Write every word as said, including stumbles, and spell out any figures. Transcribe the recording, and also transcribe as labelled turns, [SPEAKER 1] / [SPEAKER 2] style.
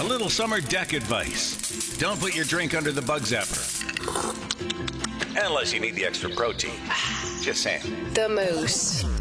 [SPEAKER 1] little summer deck advice. Don't put your drink under the bug zapper. Unless you need the extra protein. Just saying.
[SPEAKER 2] The Moose.